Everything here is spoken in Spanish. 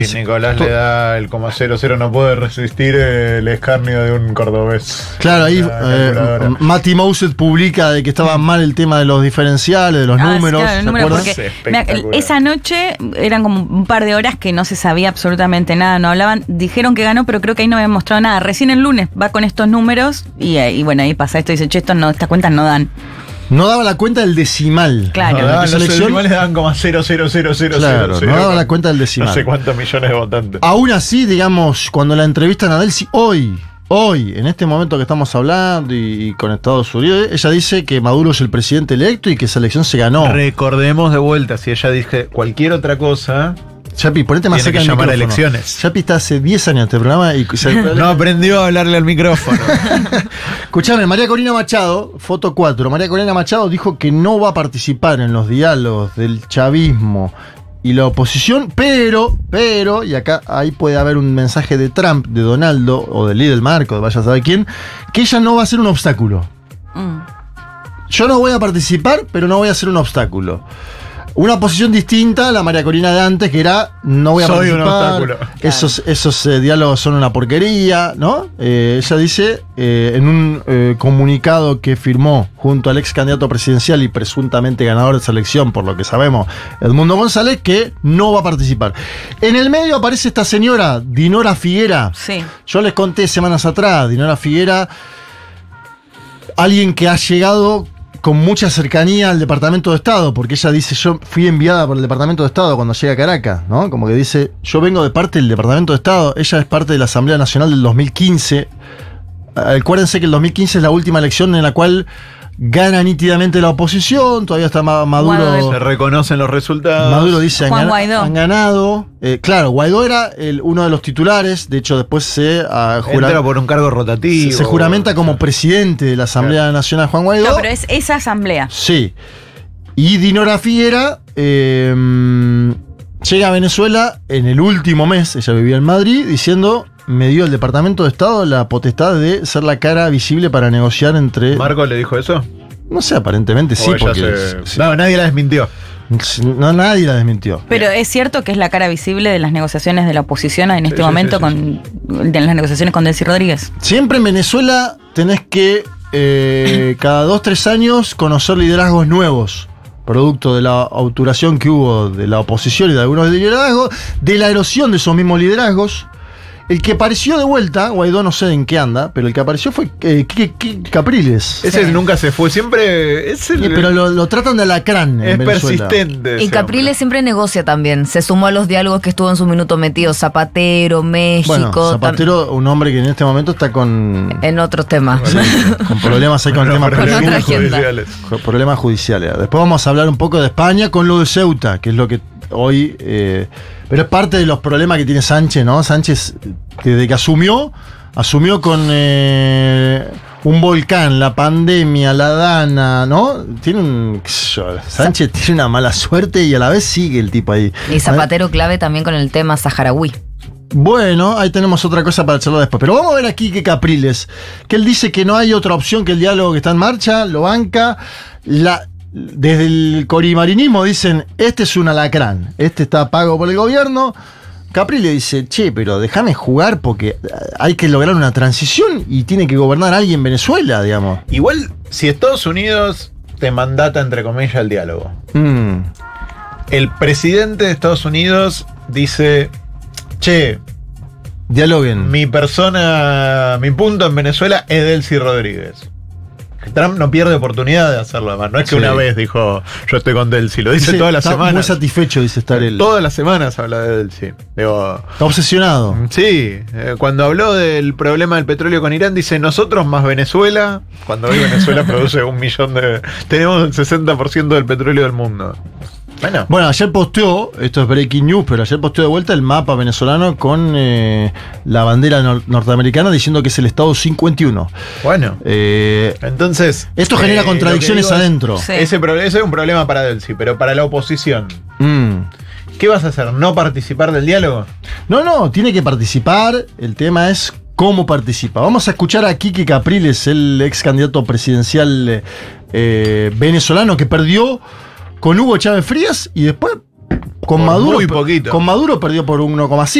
Y Nicolás le da el 0,00, no puede resistir el escarnio de un cordobés. Claro, ahí Mati Mouset publica de que estaba mal el tema de los diferenciales, de los números. Claro, el número, porque esa noche eran como un par de horas que no se sabía absolutamente nada, no hablaban, dijeron que ganó, pero creo que ahí no habían mostrado nada. Recién el lunes va con estos números y bueno, ahí pasa esto y dice, che, estas cuentas no dan. No daba la cuenta del decimal. Claro. No daban, los decimales daban como 0,0000. Claro, no daba la cuenta del decimal. No sé cuántos millones de votantes. Aún así, digamos, cuando la entrevistan a Delcy hoy, en este momento que estamos hablando y con Estados Unidos, ella dice que Maduro es el presidente electo y que esa elección se ganó. Recordemos de vuelta, si ella dice cualquier otra cosa, Chapi, ponete más cerca del llamar a micrófono. elecciones. Chapi está hace 10 años en este programa y no aprendió a hablarle al micrófono. Escuchame, María Corina Machado, foto 4. María Corina Machado dijo que no va a participar en los diálogos del chavismo y la oposición, pero, y acá ahí puede haber un mensaje de Trump, de Donaldo o de Lidl Marco, de vaya a saber quién, que ella no va a ser un obstáculo. Yo no voy a participar, pero no voy a ser un obstáculo. Una posición distinta a la María Corina de antes, que era no voy a participar. Un obstáculo. Esos diálogos son una porquería, ¿no? Ella dice en un comunicado que firmó junto al ex candidato presidencial y presuntamente ganador de esa elección, por lo que sabemos, Edmundo González, que no va a participar. En el medio aparece esta señora, Dinora Figuera. Sí. Yo les conté semanas atrás, Dinora Figuera, alguien que ha llegado con mucha cercanía al Departamento de Estado, porque ella dice, yo fui enviada por el Departamento de Estado cuando llega a Caracas, ¿no? Como que dice, yo vengo de parte del Departamento de Estado, ella es parte de la Asamblea Nacional del 2015. Acuérdense que el 2015 es la última elección en la cual gana nítidamente la oposición, todavía está Maduro. Se reconocen los resultados. Maduro dice, han ganado. Claro, Guaidó era uno de los titulares, de hecho después se entra por un cargo rotativo. Se juramenta como presidente de la Asamblea Nacional Juan Guaidó. No, pero es esa asamblea. Sí. Y Dinora Figuera llega a Venezuela en el último mes, ella vivía en Madrid, diciendo, me dio el Departamento de Estado la potestad de ser la cara visible para negociar entre... ¿Marco le dijo eso? No sé, aparentemente sí, porque... No, nadie la desmintió. No, nadie la desmintió. Pero es cierto que es la cara visible de las negociaciones de la oposición en este momento de las negociaciones con Delcy Rodríguez. Siempre en Venezuela tenés que cada 2-3 años conocer liderazgos nuevos, producto de la obturación que hubo de la oposición y de algunos liderazgos, de la erosión de esos mismos liderazgos. El que apareció de vuelta, Guaidó no sé en qué anda, pero el que apareció fue Capriles. Ese nunca se fue, siempre... pero lo tratan de alacrán en Venezuela. Persistente. Y Capriles siempre negocia también. Se sumó a los diálogos que estuvo en su minuto metido. Zapatero, México. Bueno, Zapatero, un hombre que en este momento está en otros temas. Sí, con problemas ahí con el tema judiciales. Con problemas judiciales. Después vamos a hablar un poco de España con lo de Ceuta, que es lo que hoy... pero es parte de los problemas que tiene Sánchez, ¿no? Sánchez, desde que asumió con un volcán, la pandemia, la Dana, ¿no? Sánchez tiene una mala suerte y a la vez sigue el tipo ahí. Y Zapatero clave también con el tema saharaui. Bueno, ahí tenemos otra cosa para charlar después. Pero vamos a ver aquí que Capriles, que él dice que no hay otra opción que el diálogo que está en marcha, lo banca. Desde el corimarinismo dicen, este es un alacrán, este está pago por el gobierno. Capriles dice, che, pero déjame jugar porque hay que lograr una transición y tiene que gobernar alguien en Venezuela, digamos. Igual, si Estados Unidos te mandata, entre comillas, el diálogo. El presidente de Estados Unidos dice, che, dialoguen. Mi punto en Venezuela es Delcy Rodríguez. Trump no pierde oportunidad de hacerlo, además. No es que una vez dijo, yo estoy con Delcy. Lo dice todas las semanas. Está muy satisfecho, dice estar él. Todas las semanas habla de Delcy. Digo, está obsesionado. Sí. Cuando habló del problema del petróleo con Irán, dice, nosotros más Venezuela. Cuando hoy Venezuela produce 1 millón de... Tenemos el 60% del petróleo del mundo. Bueno, ayer posteó, esto es breaking news, pero ayer posteó de vuelta el mapa venezolano con la bandera norteamericana diciendo que es el estado 51. Bueno, entonces... Esto genera contradicciones adentro. Sí. Ese es un problema para Delcy, pero para la oposición. ¿Qué vas a hacer? ¿No participar del diálogo? No, tiene que participar. El tema es cómo participa. Vamos a escuchar a Quique Capriles, el ex candidato presidencial venezolano que perdió con Hugo Chávez Frías y después Con Por Maduro, muy poquito. Con Maduro perdió por 1,5.